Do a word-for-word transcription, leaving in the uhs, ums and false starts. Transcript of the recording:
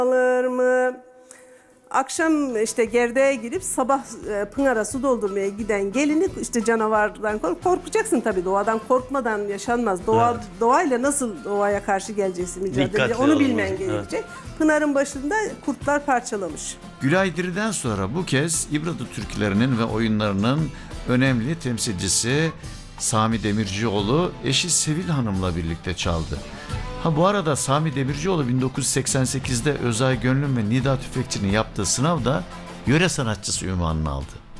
Alır mı? Akşam işte gerdeğe girip sabah e, Pınar'a su doldurmaya giden gelini işte canavardan kork korkacaksın tabii, doğadan korkmadan yaşanmaz. Doğa Evet. doğayla nasıl doğaya karşı geleceksin, mücadele Dikkatli edeceksin, onu olmalı. bilmen Evet. gerekecek. Pınar'ın başında kurtlar parçalamış. Gülay Diri'den sonra bu kez İbradı türkülerinin ve oyunlarının önemli temsilcisi Sami Demircioğlu eşi Sevil Hanım'la birlikte çaldı. Ha bu arada Sami Demircioğlu bin dokuz yüz seksen sekizde Özay Gönlüm ve Nida Tüfekçi'nin yaptığı sınavda yöre sanatçısı unvanını aldı.